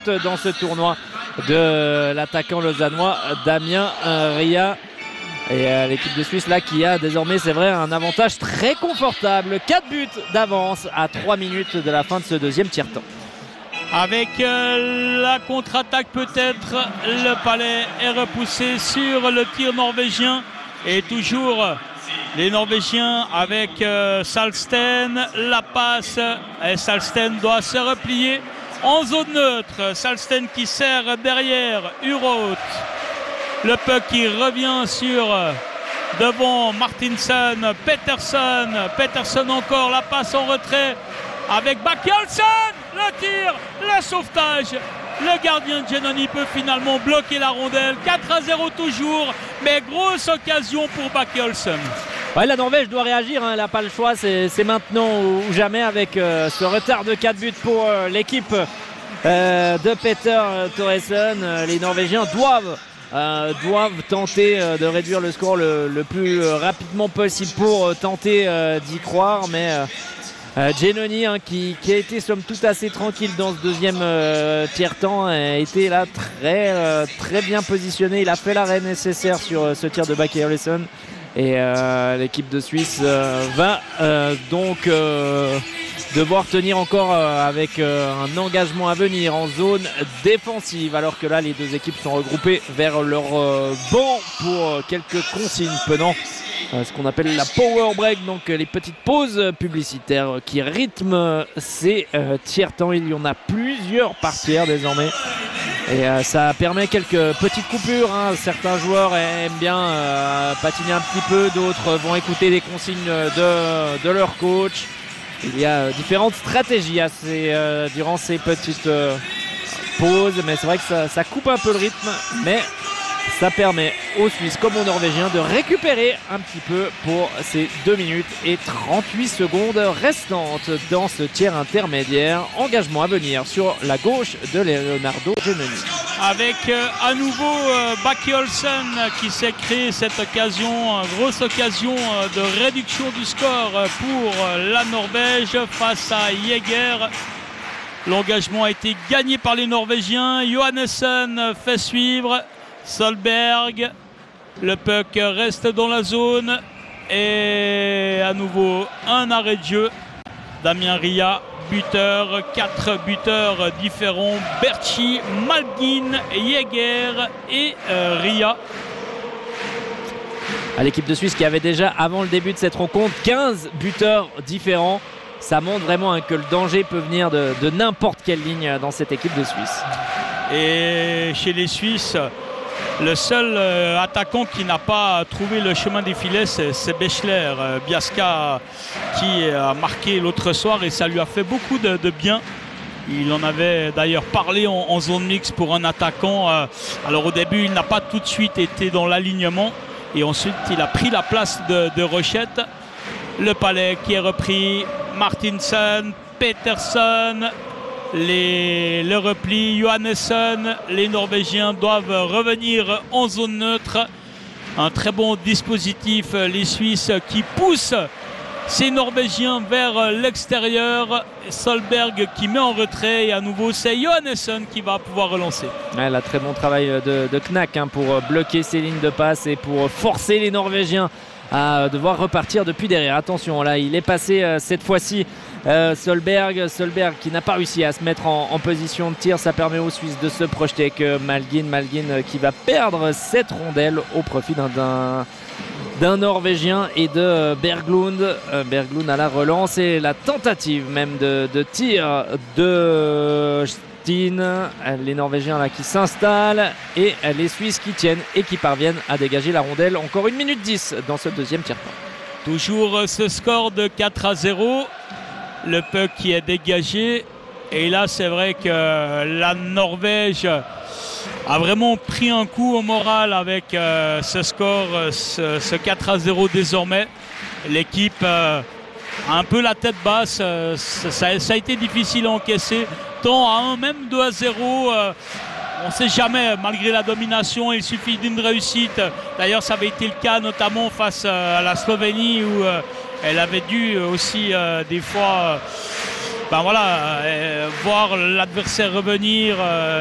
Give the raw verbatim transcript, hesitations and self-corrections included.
dans ce tournoi de l'attaquant lausannois Damien Ria. Et euh, l'équipe de Suisse là qui a désormais, c'est vrai, un avantage très confortable. quatre buts d'avance à trois minutes de la fin de ce deuxième tiers-temps. Avec euh, la contre-attaque peut-être, le Palais est repoussé sur le tir norvégien. Et toujours les Norvégiens avec euh, Salsten. La passe, et Salsten doit se replier en zone neutre. Salsten qui sert derrière Uroth. Le puck qui revient sur devant Martinsen, Peterson, Peterson encore, la passe en retrait avec Bakkelsen, le tir, le sauvetage. Le gardien Giannoni peut finalement bloquer la rondelle, quatre à zéro toujours, mais grosse occasion pour Bakkelsen. Ouais, la Norvège doit réagir, hein, elle n'a pas le choix, c'est maintenant ou jamais avec euh, ce retard de quatre buts pour euh, l'équipe euh, de Peter Thoresen. Euh, les Norvégiens doivent Euh, doivent tenter euh, de réduire le score le, le plus euh, rapidement possible pour euh, tenter euh, d'y croire, mais euh, euh, Giannoni hein, qui, qui a été somme toute assez tranquille dans ce deuxième euh, tiers-temps, a été là très, euh, très bien positionné. Il a fait l'arrêt nécessaire sur euh, ce tir de Bakkelsen et euh, l'équipe de Suisse euh, va euh, donc euh, devoir tenir encore euh, avec euh, un engagement à venir en zone défensive, alors que là les deux équipes sont regroupées vers leur euh, banc pour euh, quelques consignes pendant euh, ce qu'on appelle la power break, donc euh, les petites pauses publicitaires qui rythment ces euh, tiers-temps. Il y en a plusieurs par tiers désormais et euh, ça permet quelques petites coupures, hein. Certains joueurs aiment bien euh, patiner un petit peu, d'autres vont écouter les consignes de, de leur coach. Il y a différentes stratégies à ces, euh, durant ces petites euh, pauses, mais c'est vrai que ça, ça coupe un peu le rythme, mais ça permet aux Suisses comme aux Norvégiens de récupérer un petit peu pour ces deux minutes et trente-huit secondes restantes dans ce tiers intermédiaire. Engagement à venir sur la gauche de Leonardo Giannoni. Avec euh, à nouveau euh, Bakkelsen qui s'est créé cette occasion, euh, grosse occasion euh, de réduction du score euh, pour euh, la Norvège face à Jäger. L'engagement a été gagné par les Norvégiens. Johannessen fait suivre Solberg. Le puck reste dans la zone et à nouveau un arrêt de jeu. Damien Ria, buteur, quatre buteurs différents, Berchi, Malgin, Jäger et euh, Ria. À l'équipe de Suisse qui avait déjà avant le début de cette rencontre quinze buteurs différents. Ça montre vraiment hein, que le danger peut venir de, de n'importe quelle ligne dans cette équipe de Suisse. Et chez les Suisses, le seul euh, attaquant qui n'a pas trouvé le chemin des filets, c'est Bechler. Euh, Biasca qui a marqué l'autre soir et ça lui a fait beaucoup de, de bien. Il en avait d'ailleurs parlé en, en zone mixte pour un attaquant. Euh, alors au début, il n'a pas tout de suite été dans l'alignement et ensuite il a pris la place de, de Rochette. Le Palais qui est repris, Martinsen, Peterson. Les, le repli, Johannessen, les Norvégiens doivent revenir en zone neutre. Un très bon dispositif, les Suisses qui poussent ces Norvégiens vers l'extérieur. Solberg qui met en retrait et à nouveau c'est Johannessen qui va pouvoir relancer. Ouais, là, très bon travail de, de Knack hein, pour bloquer ces lignes de passe et pour forcer les Norvégiens à devoir repartir depuis derrière. Attention, là il est passé euh, cette fois-ci euh, Solberg, Solberg qui n'a pas réussi à se mettre en, en position de tir. Ça permet aux Suisses de se projeter avec euh, Malgin, Malgin euh, qui va perdre cette rondelle au profit d'un d'un Norvégien et de euh, Berglund. Euh, Berglund à la relance et la tentative même de, de tir de les Norvégiens là qui s'installent et les Suisses qui tiennent et qui parviennent à dégager la rondelle. Encore une minute dix dans ce deuxième tiers-temps. Toujours ce score de quatre à zéro. Le puck qui est dégagé. Et là, c'est vrai que la Norvège a vraiment pris un coup au moral avec euh, ce score, ce, ce quatre à zéro désormais. L'équipe euh, a un peu la tête basse. Euh, ça, ça a été difficile à encaisser. Tant à un, même deux à zéro, euh, on ne sait jamais, malgré la domination, il suffit d'une réussite. D'ailleurs, ça avait été le cas notamment face à la Slovénie où euh, elle avait dû aussi euh, des fois ben voilà, euh, voir l'adversaire revenir. Euh,